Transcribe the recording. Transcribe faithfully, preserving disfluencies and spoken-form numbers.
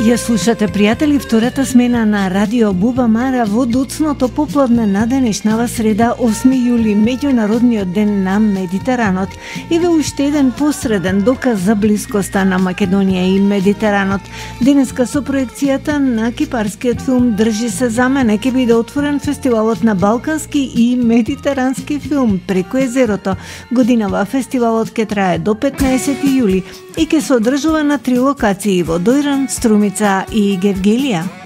Ја слушате, пријатели, втората смена на Радио Буба Мара во доцното попладне на денешнава среда, осми јули, меѓународниот ден на Медитеранот. И ве уште еден посреден доказ за блискоста на Македонија и Медитеранот. Денеска со проекцијата на кипарскиот филм Држи се за мене ќе биде отворен фестивалот на балкански и медитерански филм преку езерото. Годинава фестивалот ќе трае до петнаесети јули и ќе се одржува на три локации во Дојран, Струмица и Гевгелија.